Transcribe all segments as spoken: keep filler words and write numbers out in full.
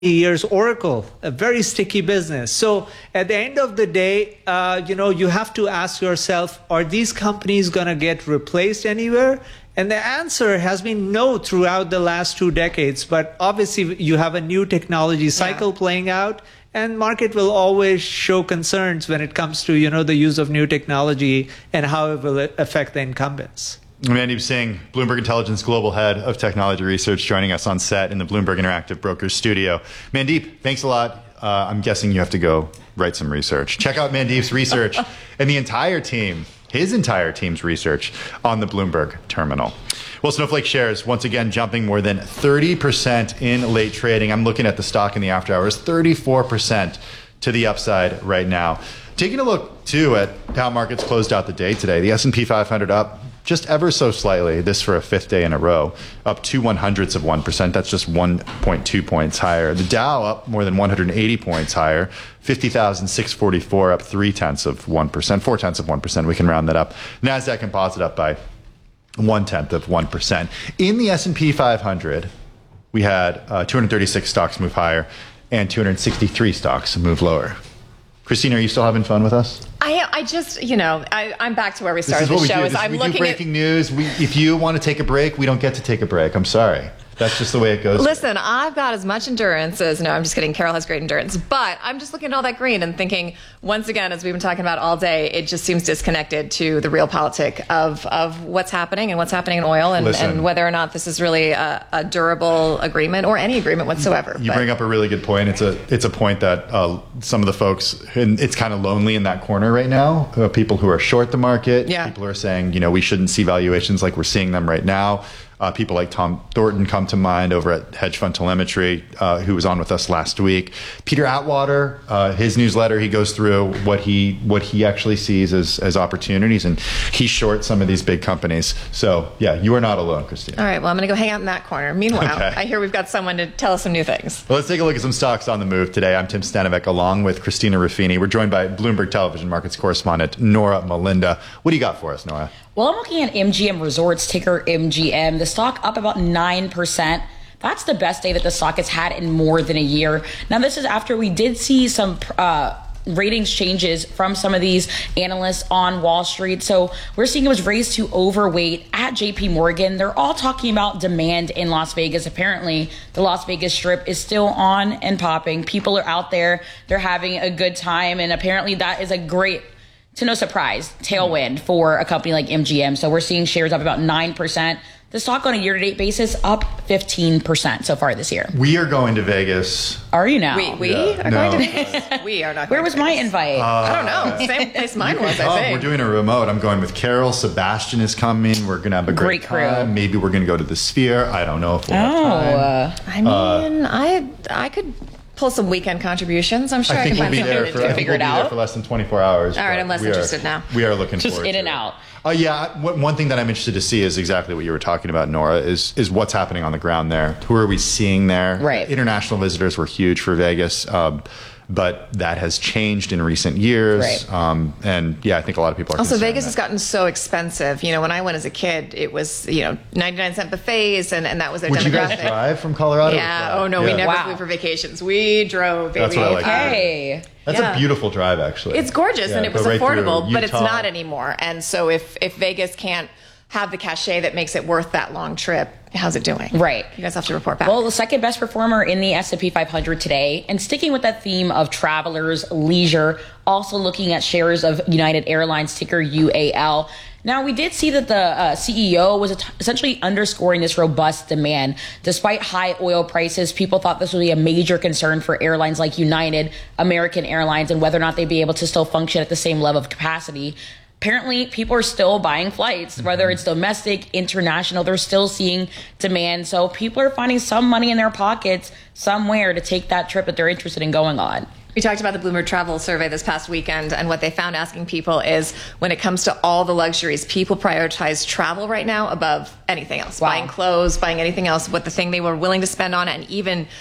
years, Oracle, a very sticky business. So at the end of the day, uh, you know, you have to ask yourself, are these companies going to get replaced anywhere? And the answer has been no throughout the last two decades. But obviously, you have a new technology cycle yeah. playing out, and market will always show concerns when it comes to, you know, the use of new technology and how it will affect the incumbents. Mandeep Singh, Bloomberg Intelligence Global Head of Technology Research, joining us on set in the Bloomberg Interactive Brokers studio. Mandeep, thanks a lot. Uh, I'm guessing you have to go write some research. Check out Mandeep's research and the entire team, his entire team's research on the Bloomberg terminal. Well, Snowflake shares, once again, jumping more than thirty percent in late trading. I'm looking at the stock in the after hours, thirty-four percent to the upside right now. Taking a look, too, at how markets closed out the day today. The S and P five hundred up just ever so slightly, this for a fifth day in a row, up two one hundredths of one percent. That's just one point two points higher. The Dow up more than one hundred eighty points higher, fifty thousand six hundred forty-four, up three tenths of one percent, four tenths of one percent. We can round that up. NASDAQ Composite up by one tenth of one percent. In the S and P five hundred, we had uh, two hundred thirty-six stocks move higher and two hundred sixty-three stocks move lower. Christina, are you still having fun with us? I I just, you know, I, I'm back to where we started the the show. Do. Is this, I'm we looking do breaking at news. We, if you want to take a break, we don't get to take a break. I'm sorry. That's just the way it goes. Listen, I've got as much endurance as, no, I'm just kidding. Carol has great endurance. But I'm just looking at all that green and thinking, once again, as we've been talking about all day, it just seems disconnected to the real politic of, of what's happening and what's happening in oil and, and whether or not this is really a, a durable agreement or any agreement whatsoever. You but. bring up a really good point. It's a it's a point that uh, some of the folks, and it's kind of lonely in that corner right now, uh, people who are short the market, yeah. people who are saying, you know, we shouldn't see valuations like we're seeing them right now. Uh, people like Tom Thornton come to mind over at Hedge Fund Telemetry, uh, who was on with us last week. Peter Atwater, uh, his newsletter, he goes through what he what he actually sees as, as opportunities, and he shorts some of these big companies. So, yeah, you are not alone, Christina. All right, well, I'm going to go hang out in that corner. Meanwhile, okay. I hear we've got someone to tell us some new things. Well, let's take a look at some stocks on the move today. I'm Tim Stanovic, along with Christina Ruffini. We're joined by Bloomberg Television Markets correspondent Nora Melinda. What do you got for us, Nora? Well, I'm looking at M G M Resorts, ticker M G M. The stock up about nine percent. That's the best day that the stock has had in more than a year. Now, this is after we did see some uh, ratings changes from some of these analysts on Wall Street. So we're seeing it was raised to overweight at J P Morgan. They're all talking about demand in Las Vegas. Apparently, the Las Vegas Strip is still on and popping. People are out there. They're having a good time. And apparently that is a great, to no surprise, tailwind for a company like M G M. So we're seeing shares up about nine percent. The stock on a year-to-date basis up fifteen percent so far this year. We are going to Vegas. Are you now? We, we Yeah, are no. going to Vegas. We are not going Where was to my Vegas. invite? Uh, I don't know. Same place mine was, I Oh, think. we're doing a remote. I'm going with Carol. Sebastian is coming. We're going to have a great, Great crew. time. Maybe we're going to go to the Sphere. I don't know if we'll oh, have time. uh, I mean, I I could pull some weekend contributions. I'm sure I, I think can we'll find be something there to for, do. I think Figure we'll it be there out. for less than twenty-four hours. All right, but I'm less we are- interested now. We are looking just forward in to and it. out. Uh, yeah, one one thing that I'm interested to see is exactly what you were talking about, Nora, is is what's happening on the ground there. Who are we seeing there? Right. International visitors were huge for Vegas, um, but that has changed in recent years. Right. Um, and yeah, I think a lot of people are Also, concerned Vegas that- has gotten so expensive. You know, when I went as a kid, it was, you know, ninety-nine cent buffets, and, and that was their Would you demographic. guys drive from Colorado? Yeah. Or Oh, no, fly? we Yeah. never Wow. flew for vacations. We drove, baby. That's what I like to do. Hey. That's Yeah. a beautiful drive, actually. It's gorgeous, Yeah, and it was go right through affordable, but it's Utah. not anymore. And so if, if Vegas can't have the cachet that makes it worth that long trip, how's it doing? Right. You guys have to report back. Well, the second best performer in the S and P five hundred today, and sticking with that theme of travelers, leisure, also looking at shares of United Airlines, ticker U A L. Now, we did see that the uh, C E O was essentially underscoring this robust demand. Despite high oil prices, people thought this would be a major concern for airlines like United, American Airlines, and whether or not they'd be able to still function at the same level of capacity. Apparently, people are still buying flights, whether it's domestic, international, they're still seeing demand. So people are finding some money in their pockets somewhere to take that trip that they're interested in going on. We talked about the Bloomberg Travel Survey this past weekend, and what they found asking people is when it comes to all the luxuries, people prioritize travel right now above anything else. Wow. Buying clothes, buying anything else, what the thing they were willing to spend on, and even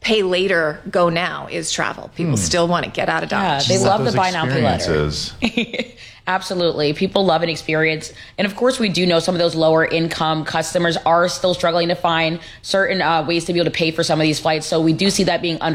pay later, go now is travel. People Hmm. still want to get out of Yeah, Dodge. they love Those the buy now, pay later. experiences. Absolutely. People love an experience. And of course, we do know some of those lower income customers are still struggling to find certain uh, ways to be able to pay for some of these flights. So we do see that being under